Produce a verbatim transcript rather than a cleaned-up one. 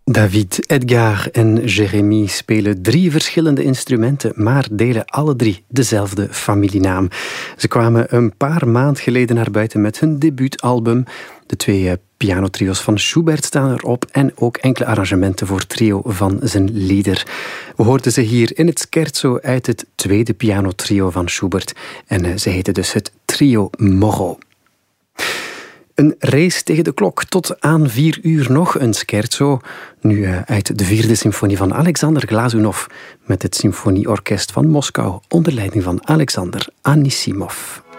David, Edgar en Jérémy spelen drie verschillende instrumenten, maar delen alle drie dezelfde familienaam. Ze kwamen een paar maanden geleden naar buiten met hun debuutalbum. De twee pianotrio's van Schubert staan erop en ook enkele arrangementen voor trio van zijn lieder. We hoorden ze hier in het scherzo uit het tweede pianotrio van Schubert en ze heten dus het Trio Moro. Een race tegen de klok. Tot aan vier uur nog een scherzo. Nu uit de vierde symfonie van Alexander Glazunov met het Symfonieorkest van Moskou onder leiding van Alexander Anisimov.